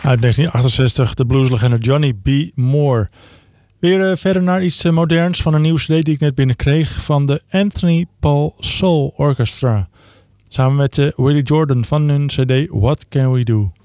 Uit 1968 de blueslegende Johnny B. Moore. Weer verder naar iets moderns van een nieuwe CD die ik net binnenkreeg van de Anthony Paul Soul Orchestra. Samen met Willie Jordan van hun CD What Can We Do.